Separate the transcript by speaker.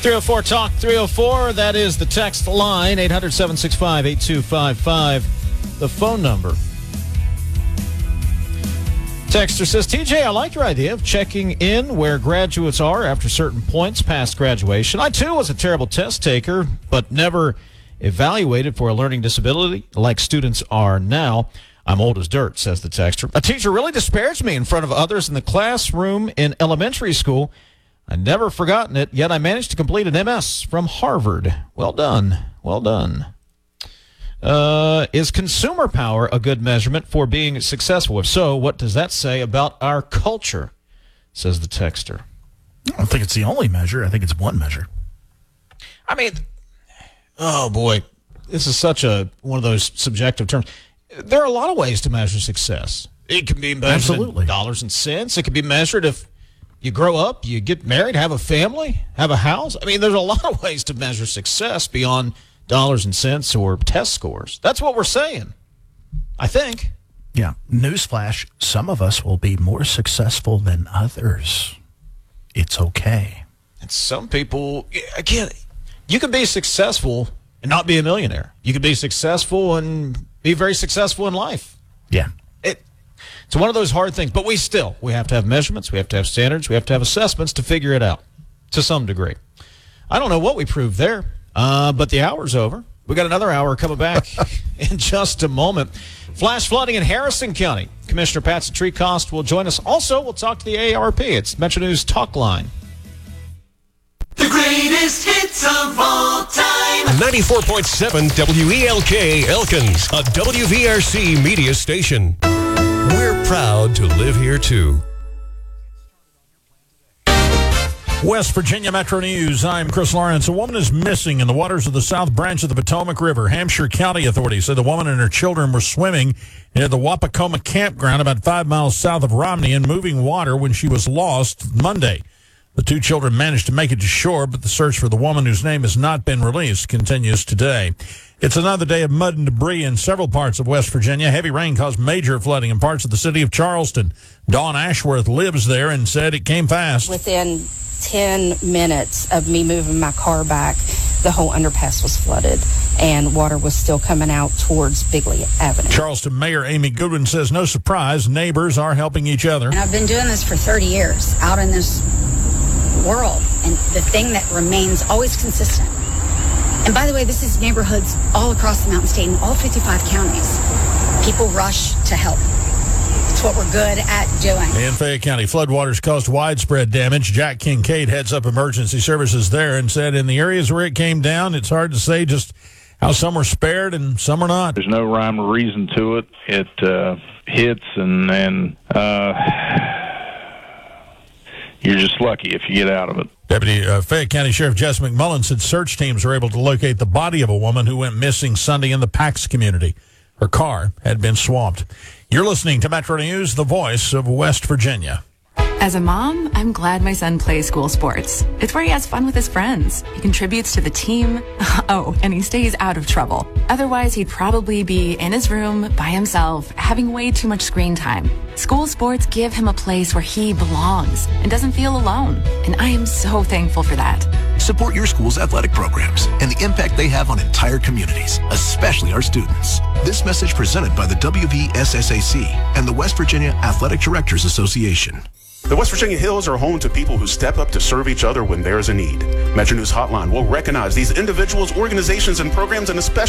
Speaker 1: 304 Talk 304. That is the text line, 800-765-8255. The phone number. Texter says, TJ, I like your idea of checking in where graduates are after certain points past graduation. I, too, was a terrible test taker, but never evaluated for a learning disability like students are now. I'm old as dirt, says the texter. A teacher really disparaged me in front of others in the classroom in elementary school. I've never forgotten it, yet I managed to complete an MS from Harvard. Well done. Well done. Is consumer power a good measurement for being successful? If so, what does that say about our culture, says the texter.
Speaker 2: I don't think it's the only measure. I think it's one measure.
Speaker 1: I mean, oh, boy. This is such one of those subjective terms. There are a lot of ways to measure success. It can be measured in dollars and cents. It can be measured if you grow up, you get married, have a family, have a house. I mean, there's a lot of ways to measure success beyond dollars and cents or test scores. That's what we're saying, I think.
Speaker 2: Yeah. Newsflash, some of us will be more successful than others. It's okay.
Speaker 1: And some people, again, you can be successful and not be a millionaire. You can be successful and be very successful in life.
Speaker 2: Yeah.
Speaker 1: It's one of those hard things, but we have to have measurements, we have to have standards, we have to have assessments to figure it out to some degree. I don't know what we proved there, but the hour's over. We got another hour coming back in just a moment. Flash flooding in Harrison County. Commissioner Patsy Treecost will join us. Also, we'll talk to the ARP. It's Metro News Talk Line.
Speaker 3: The greatest hits of all time.
Speaker 4: 94.7 WELK Elkins, a WVRC media station. We're proud to live here, too.
Speaker 5: West Virginia Metro News. I'm Chris Lawrence. A woman is missing in the waters of the South Branch of the Potomac River. Hampshire County authorities said the woman and her children were swimming near the Wapakoma campground about 5 miles south of Romney in moving water when she was lost Monday. The two children managed to make it to shore, but the search for the woman, whose name has not been released, continues today. It's another day of mud and debris in several parts of West Virginia. Heavy rain caused major flooding in parts of the city of Charleston. Dawn Ashworth lives there and said it came fast.
Speaker 6: Within 10 minutes of me moving my car back, the whole underpass was flooded, and water was still coming out towards Bigley Avenue.
Speaker 5: Charleston Mayor Amy Goodwin says no surprise, neighbors are helping each other.
Speaker 7: And I've been doing this for 30 years out in this world, and the thing that remains always consistent. And by the way, this is neighborhoods all across the Mountain State in all 55 counties. People rush to help. It's what we're good at doing.
Speaker 5: In Fayette County, floodwaters caused widespread damage. Jack Kincaid heads up emergency services there and said in the areas where it came down, it's hard to say just how some were spared and some are not.
Speaker 8: There's no rhyme or reason to it. It hits and you're just lucky if you get out of it.
Speaker 5: Deputy Fayette County Sheriff Jess McMullen said search teams were able to locate the body of a woman who went missing Sunday in the Pax community. Her car had been swamped. You're listening to Metro News, the voice of West Virginia.
Speaker 9: As a mom, I'm glad my son plays school sports. It's where he has fun with his friends. He contributes to the team. Oh, and he stays out of trouble. Otherwise, he'd probably be in his room by himself, having way too much screen time. School sports give him a place where he belongs and doesn't feel alone. And I am so thankful for that.
Speaker 10: Support your school's athletic programs and the impact they have on entire communities, especially our students. This message presented by the WVSSAC and the West Virginia Athletic Directors Association.
Speaker 11: The West Virginia Hills are home to people who step up to serve each other when there is a need. Metro News Hotline will recognize these individuals, organizations, and programs, and especially